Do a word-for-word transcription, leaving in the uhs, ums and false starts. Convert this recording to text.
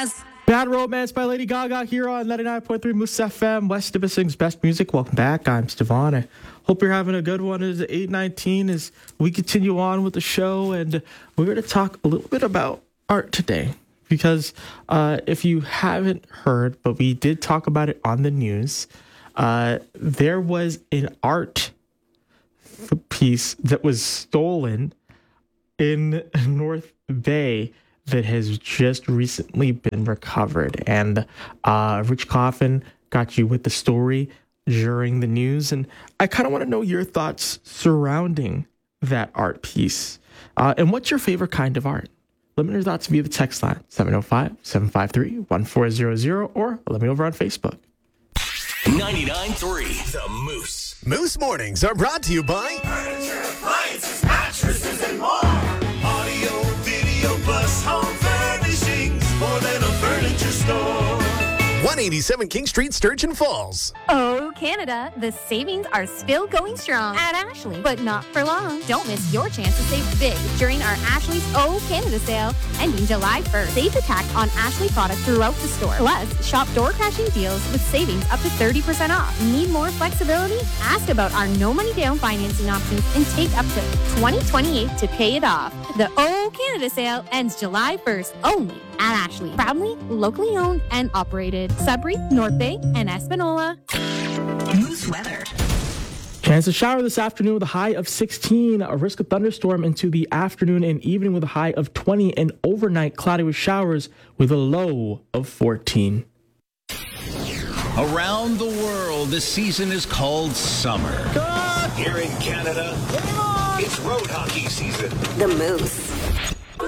Jazz. Bad Romance by Lady Gaga here on ninety-nine point three Moose F M, West Nipissing's best music. Welcome back. I'm Stefan. I hope you're having a good one. It is eight nineteen as we continue on with the show, and we're going to talk a little bit about art today. Because uh, if you haven't heard, but we did talk about it on the news, uh, there was an art piece that was stolen in North Bay that has just recently been recovered. And uh, Rich Coffin got you with the story during the news. And I kind of want to know your thoughts surrounding that art piece. Uh, and what's your favorite kind of art? Let me know your thoughts via the text line, seven oh five, seven five three, one four zero zero, or let me know over on Facebook. ninety-nine point three The Moose. Moose Mornings are brought to you by Furniture, appliances, mattresses, and more. Audio, video, plus home furnishings. More than a furniture store. one eighty-seven King Street, Sturgeon Falls. Oh, Canada, the savings are still going strong at Ashley, but not for long. Don't miss your chance to save big during our Ashley's Oh Canada sale ending July first. Save the tax on Ashley products throughout the store. Plus, shop door crashing deals with savings up to thirty percent off. Need more flexibility? Ask about our no money down financing options and take up to twenty twenty-eight to pay it off. The Oh Canada sale ends July first only at Ashley. Proudly, locally owned and operated. Sudbury, North Bay, and Espanola. Moose weather. Chance of shower this afternoon with a high of sixteen. A risk of thunderstorm into the afternoon and evening with a high of twenty. And overnight cloudy with showers with a low of fourteen. Around the world, the season is called summer. Here in Canada, it's road hockey season. The Moose.